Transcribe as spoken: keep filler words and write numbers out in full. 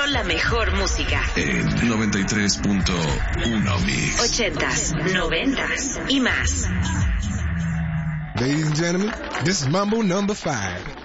la mejor música. En noventa y tres punto uno Mix. Ochentas, noventas y más. Ladies and gentlemen, this is Mambo number five.